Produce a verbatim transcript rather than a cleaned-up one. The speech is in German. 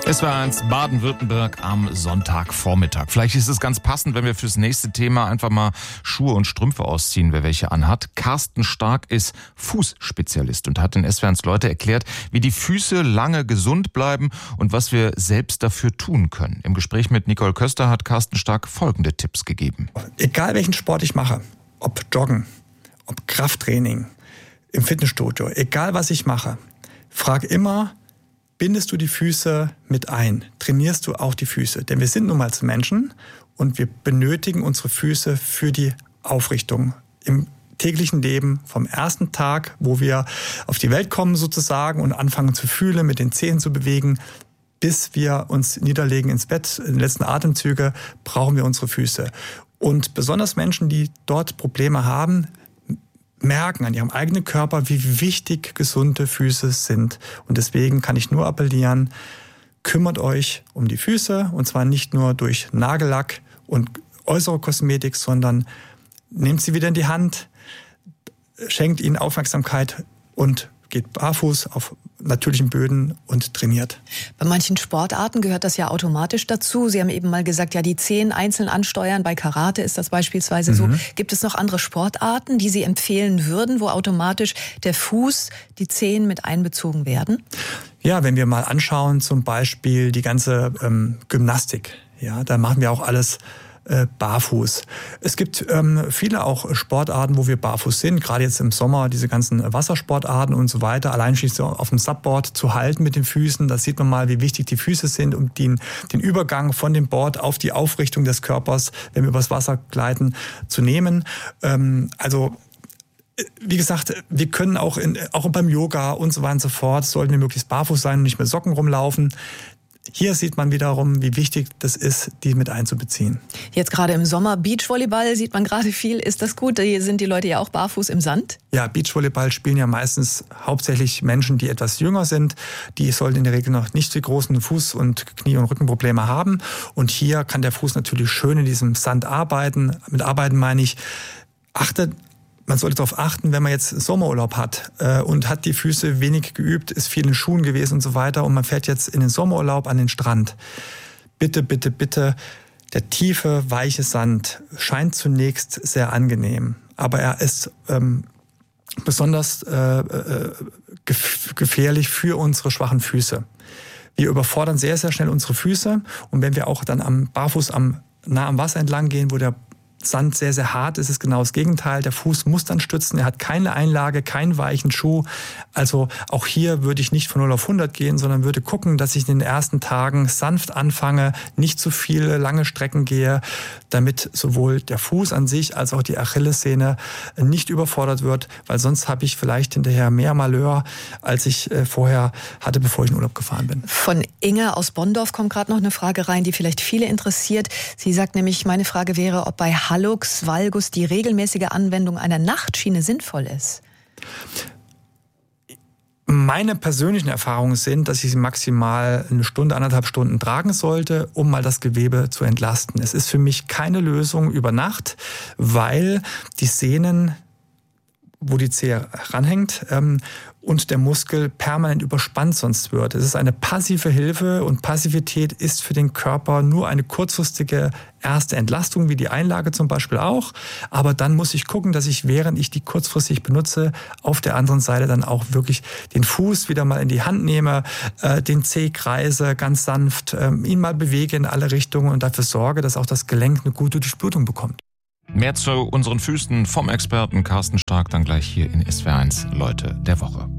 Es war eins Baden-Württemberg am Sonntagvormittag. Vielleicht ist es ganz passend, wenn wir fürs nächste Thema einfach mal Schuhe und Strümpfe ausziehen, wer welche anhat. Carsten Stark ist Fußspezialist und hat den S W R eins Leute erklärt, wie die Füße lange gesund bleiben und was wir selbst dafür tun können. Im Gespräch mit Nicole Köster hat Carsten Stark folgende Tipps gegeben. Egal welchen Sport ich mache, ob Joggen, ob Krafttraining, im Fitnessstudio, egal was ich mache, frag immer, bindest du die Füße mit ein? Trainierst du auch die Füße? Denn wir sind nun mal Menschen und wir benötigen unsere Füße für die Aufrichtung im täglichen Leben, vom ersten Tag, wo wir auf die Welt kommen sozusagen und anfangen zu fühlen, mit den Zehen zu bewegen, bis wir uns niederlegen ins Bett, in den letzten Atemzüge, brauchen wir unsere Füße. Und besonders Menschen, die dort Probleme haben, merken an ihrem eigenen Körper, wie wichtig gesunde Füße sind. Und deswegen kann ich nur appellieren, kümmert euch um die Füße, und zwar nicht nur durch Nagellack und äußere Kosmetik, sondern nehmt sie wieder in die Hand, schenkt ihnen Aufmerksamkeit und geht barfuß auf natürlichen Böden und trainiert. Bei manchen Sportarten gehört das ja automatisch dazu. Sie haben eben mal gesagt, ja, die Zehen einzeln ansteuern. Bei Karate ist das beispielsweise mhm. so. Gibt es noch andere Sportarten, die Sie empfehlen würden, wo automatisch der Fuß, die Zehen mit einbezogen werden? Ja, wenn wir mal anschauen, zum Beispiel die ganze ähm, Gymnastik. Ja, da machen wir auch alles barfuß. Es gibt ähm, viele auch Sportarten, wo wir barfuß sind, gerade jetzt im Sommer, diese ganzen Wassersportarten und so weiter, allein schließlich auf dem Subboard zu halten mit den Füßen, da sieht man mal, wie wichtig die Füße sind, um den, den Übergang von dem Board auf die Aufrichtung des Körpers, wenn wir übers Wasser gleiten, zu nehmen. Ähm, also wie gesagt, wir können auch, in, auch beim Yoga und so weiter und so fort, sollten wir möglichst barfuß sein und nicht mit Socken rumlaufen. Hier sieht man wiederum, wie wichtig das ist, die mit einzubeziehen. Jetzt gerade im Sommer Beachvolleyball sieht man gerade viel. Ist das gut? Hier sind die Leute ja auch barfuß im Sand? Ja, Beachvolleyball spielen ja meistens hauptsächlich Menschen, die etwas jünger sind. Die sollten in der Regel noch nicht die großen Fuß- und Knie- und Rückenprobleme haben. Und hier kann der Fuß natürlich schön in diesem Sand arbeiten. Mit arbeiten meine ich, achtet Man sollte darauf achten, wenn man jetzt Sommerurlaub hat äh, und hat die Füße wenig geübt, ist viel in Schuhen gewesen und so weiter und man fährt jetzt in den Sommerurlaub an den Strand. Bitte, bitte, bitte, der tiefe, weiche Sand scheint zunächst sehr angenehm, aber er ist ähm, besonders äh, äh, gef- gefährlich für unsere schwachen Füße. Wir überfordern sehr, sehr schnell unsere Füße und wenn wir auch dann am barfuß am, nah am Wasser entlang gehen, wo der Sand sehr, sehr hart ist, ist genau das Gegenteil. Der Fuß muss dann stützen, er hat keine Einlage, keinen weichen Schuh. Also auch hier würde ich nicht von null auf hundert gehen, sondern würde gucken, dass ich in den ersten Tagen sanft anfange, nicht zu viele lange Strecken gehe, damit sowohl der Fuß an sich als auch die Achillessehne nicht überfordert wird, weil sonst habe ich vielleicht hinterher mehr Malheur, als ich vorher hatte, bevor ich in Urlaub gefahren bin. Von Inge aus Bonndorf kommt gerade noch eine Frage rein, die vielleicht viele interessiert. Sie sagt nämlich, meine Frage wäre, ob bei Hallux valgus die regelmäßige Anwendung einer Nachtschiene sinnvoll ist? Meine persönlichen Erfahrungen sind, dass ich sie maximal eine Stunde, anderthalb Stunden tragen sollte, um mal das Gewebe zu entlasten. Es ist für mich keine Lösung über Nacht, weil die Sehnen, wo die Zehe ranhängt, ähm, und der Muskel permanent überspannt sonst wird. Es ist eine passive Hilfe und Passivität ist für den Körper nur eine kurzfristige erste Entlastung, wie die Einlage zum Beispiel auch. Aber dann muss ich gucken, dass ich, während ich die kurzfristig benutze, auf der anderen Seite dann auch wirklich den Fuß wieder mal in die Hand nehme, äh, den Zeh kreise, ganz sanft, äh, ihn mal bewege in alle Richtungen und dafür sorge, dass auch das Gelenk eine gute Durchblutung bekommt. Mehr zu unseren Füßen vom Experten Carsten Stark dann gleich hier in S W R eins Leute der Woche.